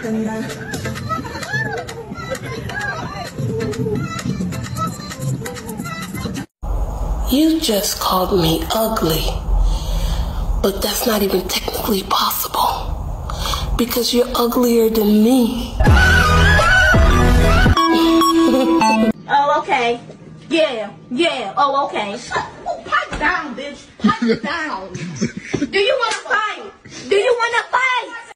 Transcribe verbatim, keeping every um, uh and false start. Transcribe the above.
ganda. You just called me ugly, but that's not even technically possible because you're uglier than me. Oh, okay. Yeah, yeah. Oh, okay. Pipe down, bitch. Pipe down. Do you want to fight? Do you want to fight?